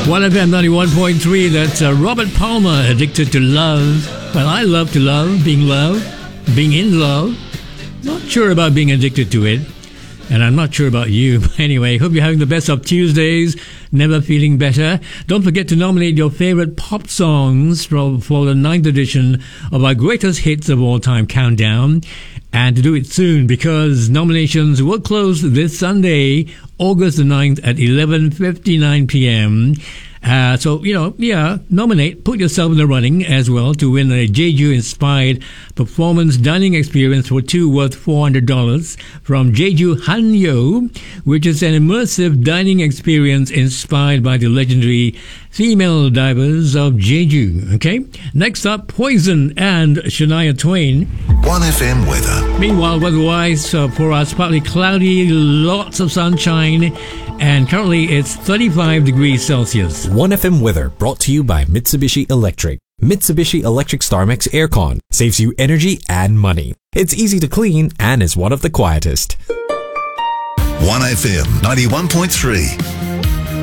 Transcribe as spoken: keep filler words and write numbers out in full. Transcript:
one F M ninety-one point three, that's uh, Robert Palmer, Addicted to Love. Well, I love to love, being loved, being in love. Not sure about being addicted to it. And I'm not sure about you. But anyway, hope you're having the best of Tuesdays, never feeling better. Don't forget to nominate your favorite pop songs for, for the ninth edition of our greatest hits of all time countdown. And to do it soon, because nominations will close this Sunday, August the ninth at eleven fifty-nine p.m. Uh, so, you know, yeah, nominate, put yourself in the running as well to win a Jeju-inspired performance dining experience for two worth four hundred dollars from Jeju Hanyo, which is an immersive dining experience inspired by the legendary female divers of Jeju. Okay? Next up, Poison and Shania Twain. one F M weather. Meanwhile, weather-wise, uh, for us, partly cloudy, lots of sunshine, and currently it's thirty-five degrees Celsius. one F M weather brought to you by Mitsubishi Electric. Mitsubishi Electric StarMax Aircon saves you energy and money. It's easy to clean and is one of the quietest. one F M ninety-one point three.